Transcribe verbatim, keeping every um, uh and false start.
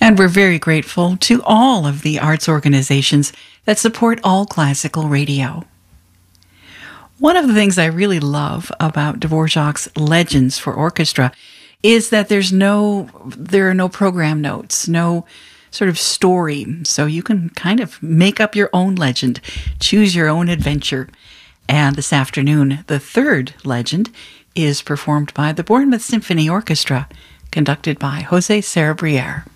And we're very grateful to all of the arts organizations that support all classical radio. One of the things I really love about Dvorak's Legends for Orchestra is that there's no, there are no program notes, no sort of story. So you can kind of make up your own legend, choose your own adventure. And this afternoon, the third legend is performed by the Bournemouth Symphony Orchestra, conducted by Jose Cerebriere.